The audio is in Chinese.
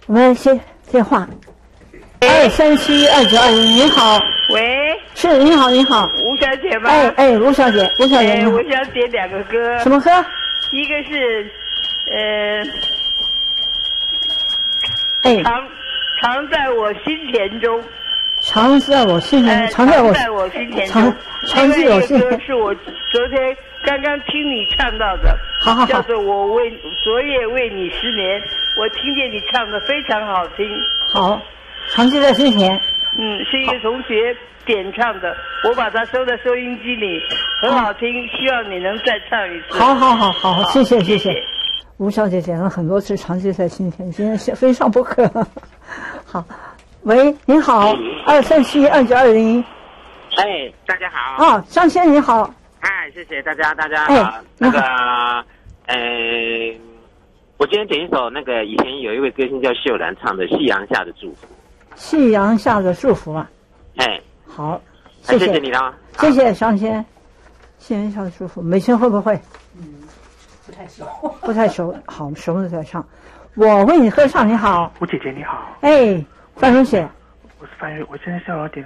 我们先电话，2372921，你好， 喂， 是你好，你好， 吴小姐吗？ 吴小姐，吴小姐，你好， 我想点2个歌。 什么歌？ 一个是常在我心田中， 常在我心田， 常在我心田中。 常在我心田。 歌是我昨天刚刚听你唱到的， 好， 叫做我昨夜为你失眠。我听见你唱的非常好听。好， 常记在心田。 是一个同学点唱的，我把它收在收音机里，很好听，希望你能再唱一次。 好，谢谢。吴小姐点了很多次，常记在心田，今天非上不可。好，喂，您好，2372921。 大家好。 张先生你好。 谢谢大家好。我今天点一首以前有一位歌星叫秀兰唱的《夕阳下的祝福》。 夕阳下的祝福啊。好，谢谢你了。 谢谢张先。夕阳下的祝福，美琴会不会？不太熟。好，熟了再唱。我为你歌唱，你好。 吴姐姐你好。 范荣雪。 我是范瑞，我现在下午要点